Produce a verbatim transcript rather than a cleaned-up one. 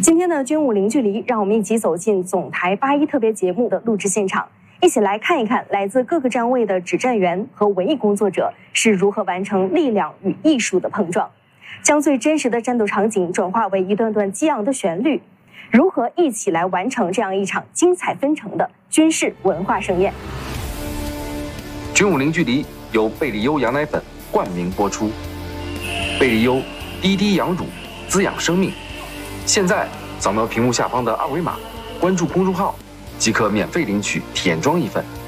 今天的军武零距离，让我们一起走进总台八一特别节目的录制现场，一起来看一看来自各个站位的指战员和文艺工作者是如何完成力量与艺术的碰撞，将最真实的战斗场景转化为一段段激昂的旋律，如何一起来完成这样一场精彩纷呈的军事文化盛宴。 军武零距离由贝利优羊奶粉冠名播出，贝利优滴滴羊乳，滋养生命。现在扫描屏幕下方的二维码，关注公众号，即可免费领取体验装一份。